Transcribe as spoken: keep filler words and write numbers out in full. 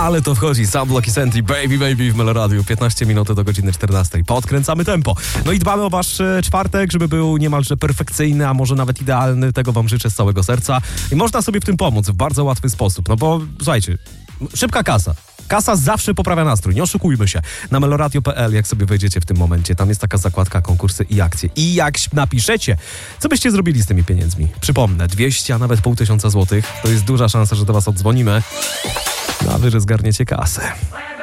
Ale to wchodzi Sam Block i Sentry, Baby Baby w Meloradiu. piętnaście minut do godziny czternastej. Podkręcamy tempo. No i dbamy o wasz e, czwartek, żeby był niemalże perfekcyjny, a może nawet idealny. Tego wam życzę z całego serca. I można sobie w tym pomóc w bardzo łatwy sposób. No bo, słuchajcie, szybka kasa. Kasa zawsze poprawia nastrój, nie oszukujmy się. Na meloradio kropka p l, jak sobie wejdziecie w tym momencie, tam jest taka zakładka konkursy i akcje. I jak napiszecie, co byście zrobili z tymi pieniędzmi? Przypomnę, dwieście, a nawet pół tysiąca złotych. To jest duża szansa, że do was odzwonimy. No a wy, że zgarniecie kasę.